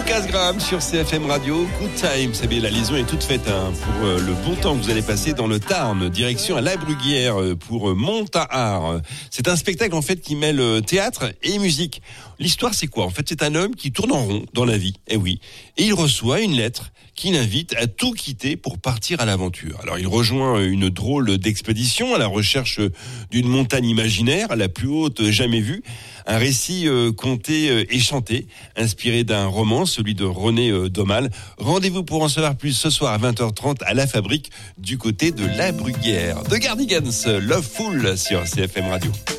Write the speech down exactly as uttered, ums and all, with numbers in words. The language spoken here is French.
Casgram sur C F M Radio. Good time, vous savez, la liaison est toute faite hein, pour euh, le bon temps que vous allez passer dans le Tarn, direction à La Bruguière euh, pour euh, Montahard. C'est un spectacle en fait qui mêle euh, théâtre et musique. L'histoire c'est quoi ? En fait, c'est un homme qui tourne en rond dans la vie, eh oui, et il reçoit une lettre qui l'invite à tout quitter pour partir à l'aventure. Alors il rejoint une drôle d'expédition à la recherche d'une montagne imaginaire, la plus haute jamais vue. Un récit euh, conté euh, et chanté, inspiré d'un roman, celui de René euh, Daumal. Rendez-vous pour en savoir plus ce soir à vingt heures trente à la Fabrique du côté de La Bruguière. The Cardigans, Love Fool sur C F M Radio.